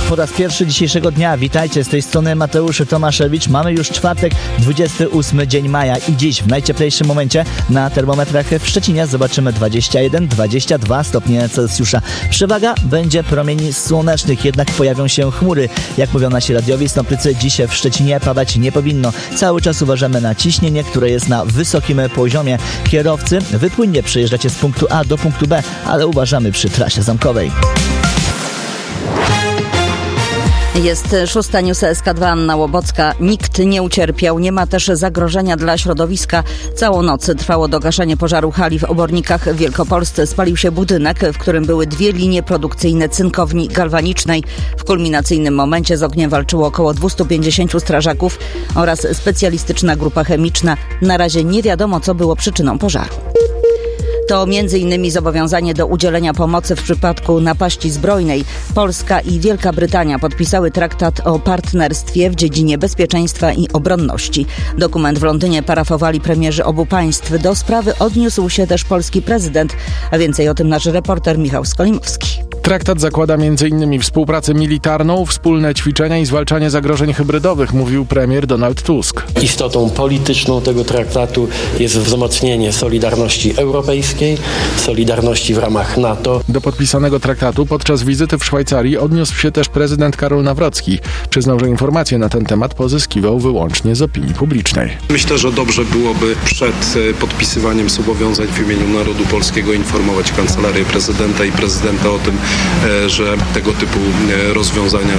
po raz pierwszy dzisiejszego dnia. Witajcie, z tej strony Mateusz Tomaszewicz. Mamy już czwartek, 28 dzień maja i dziś w najcieplejszym momencie na termometrach w Szczecinie zobaczymy 21-22 stopnie Celsjusza. Przewaga będzie promieni słonecznych, jednak pojawią się chmury. Jak mówią nasi radiowi synoptycy, dziś w Szczecinie padać nie powinno. Cały czas uważamy na ciśnienie, które jest na wysokim poziomie. Kierowcy, wy płynnie przejeżdżacie z punktu A do punktu B, ale uważamy przy trasie zamkowej. Jest 6. News SK2, Anna Łobocka. Nikt nie ucierpiał, nie ma też zagrożenia dla środowiska. Całą noc trwało dogaszanie pożaru hali w Obornikach w Wielkopolsce. Spalił się budynek, w którym były 2 linie produkcyjne cynkowni galwanicznej. W kulminacyjnym momencie z ogniem walczyło około 250 strażaków oraz specjalistyczna grupa chemiczna. Na razie nie wiadomo, co było przyczyną pożaru. To m.in. zobowiązanie do udzielenia pomocy w przypadku napaści zbrojnej. Polska i Wielka Brytania podpisały traktat o partnerstwie w dziedzinie bezpieczeństwa i obronności. Dokument w Londynie parafowali premierzy obu państw. Do sprawy odniósł się też polski prezydent, a więcej o tym nasz reporter Michał Skolimowski. Traktat zakłada m.in. współpracę militarną, wspólne ćwiczenia i zwalczanie zagrożeń hybrydowych, mówił premier Donald Tusk. Istotą polityczną tego traktatu jest wzmocnienie solidarności europejskiej, solidarności w ramach NATO. Do podpisanego traktatu podczas wizyty w Szwajcarii odniósł się też prezydent Karol Nawrocki. Przyznał, że informacje na ten temat pozyskiwał wyłącznie z opinii publicznej. Myślę, że dobrze byłoby przed podpisywaniem zobowiązań w imieniu narodu polskiego informować Kancelarię Prezydenta i prezydenta o tym, że tego typu rozwiązania